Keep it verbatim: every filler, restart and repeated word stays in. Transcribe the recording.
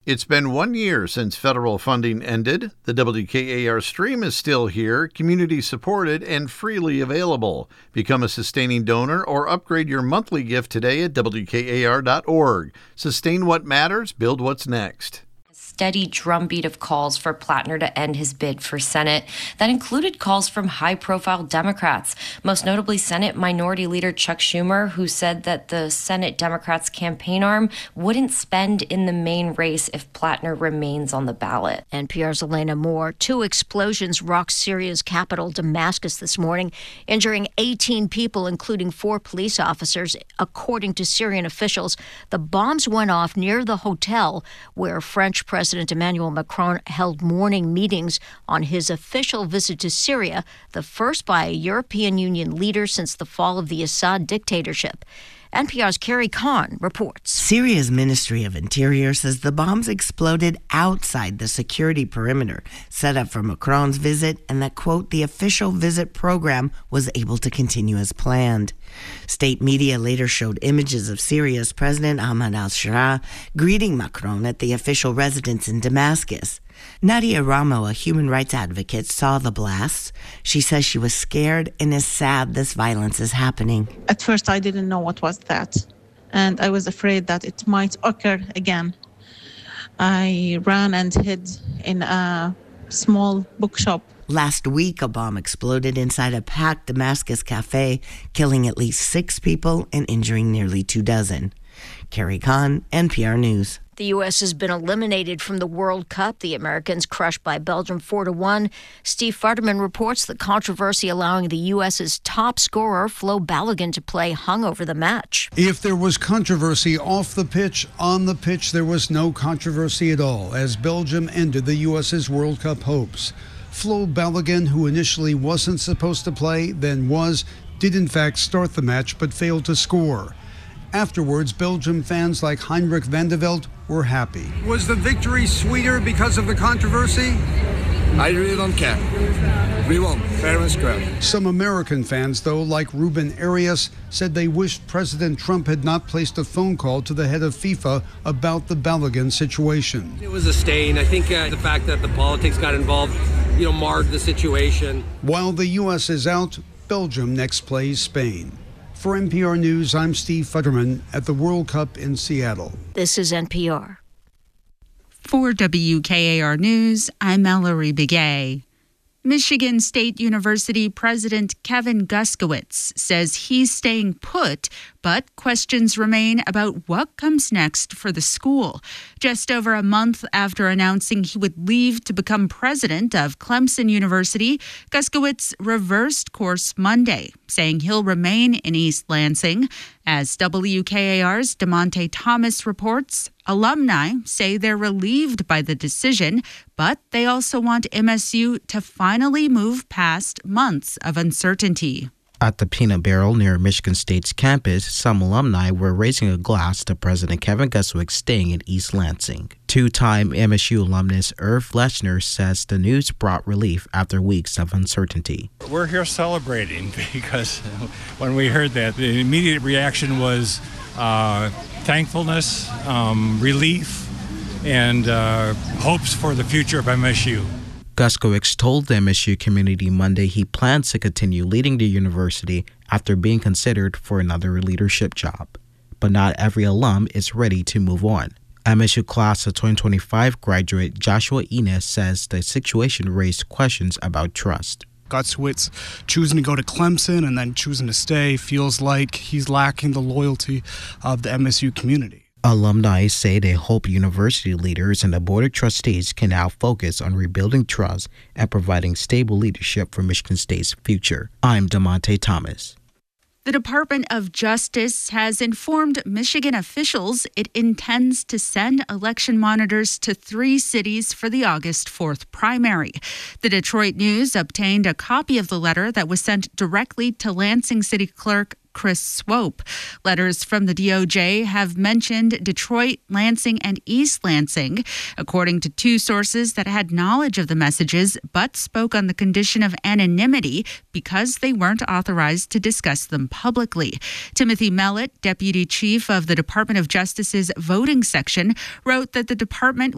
It's been one year since federal funding ended. The W K A R stream is still here, community supported, and freely available. Become a sustaining donor or upgrade your monthly gift today at W K A R dot org. Sustain what matters, build what's next. Steady drumbeat of calls for Plattner to end his bid for Senate. That included calls from high-profile Democrats, most notably Senate Minority Leader Chuck Schumer, who said that the Senate Democrats' campaign arm wouldn't spend in the main race if Plattner remains on the ballot. N P R's Elena Moore. Two explosions rocked Syria's capital, Damascus, this morning, injuring eighteen people, including four police officers. According to Syrian officials, the bombs went off near the hotel where French President President Emmanuel Macron held morning meetings on his official visit to Syria, the first by a European Union leader since the fall of the Assad dictatorship. N P R's Carrie Kahn reports. Syria's Ministry of Interior says the bombs exploded outside the security perimeter set up for Macron's visit and that, quote, the official visit program was able to continue as planned. State media later showed images of Syria's President Ahmed al-Shara greeting Macron at the official residence in Damascus. Nadia Ramo, a human rights advocate, saw the blasts. She says she was scared and is sad this violence is happening. At first, I didn't know what was that, and I was afraid that it might occur again. I ran and hid in a small bookshop. Last week, a bomb exploded inside a packed Damascus cafe, killing at least six people and injuring nearly two dozen. Carrie Kahn, N P R News. The U S has been eliminated from the World Cup. The Americans crushed by Belgium four to one. Steve Futterman reports the controversy allowing the U S's top scorer, Flo Balogun, to play hung over the match. If there was controversy off the pitch, on the pitch there was no controversy at all as Belgium ended the U S's World Cup hopes. Flo Balogun, who initially wasn't supposed to play, then was, did in fact start the match but failed to score. Afterwards, Belgium fans like Heinrich van de Velde were happy. Was the victory sweeter because of the controversy? I really don't care. We won, fair and square. Some American fans, though, like Ruben Arias, said they wished President Trump had not placed a phone call to the head of FIFA about the Balogun situation. It was a stain. I think uh, the fact that the politics got involved, you know, marred the situation. While the U S is out, Belgium next plays Spain. For N P R News, I'm Steve Futterman at the World Cup in Seattle. This is N P R. For W K A R News, I'm Mallory Begay. Michigan State University President Kevin Guskowitz says he's staying put, but questions remain about what comes next for the school. Just over a month after announcing he would leave to become president of Clemson University, Guskowitz reversed course Monday, saying he'll remain in East Lansing. As W K A R's DeMonte Thomas reports, alumni say they're relieved by the decision, but they also want M S U to finally move past months of uncertainty. At the Peanut Barrel near Michigan State's campus, some alumni were raising a glass to President Kevin Guskowitz staying in East Lansing. Two-time M S U alumnus Irv Fleshner says the news brought relief after weeks of uncertainty. We're here celebrating because when we heard that, the immediate reaction was uh, thankfulness, um, relief, and uh, hopes for the future of M S U. Guskowitz told the M S U community Monday he plans to continue leading the university after being considered for another leadership job. But not every alum is ready to move on. M S U class of twenty twenty-five graduate Joshua Enos says the situation raised questions about trust. Guskowitz choosing to go to Clemson and then choosing to stay feels like he's lacking the loyalty of the M S U community. Alumni say they hope university leaders and the board of trustees can now focus on rebuilding trust and providing stable leadership for Michigan State's future. I'm DeMonte Thomas. The Department of Justice has informed Michigan officials it intends to send election monitors to three cities for the August fourth primary. The Detroit News obtained a copy of the letter that was sent directly to Lansing City Clerk Chris Swope. Letters from the D O J have mentioned Detroit, Lansing, and East Lansing. According to two sources that had knowledge of the messages but spoke on the condition of anonymity because they weren't authorized to discuss them publicly. Timothy Mellett, deputy chief of the Department of Justice's voting section, wrote that the department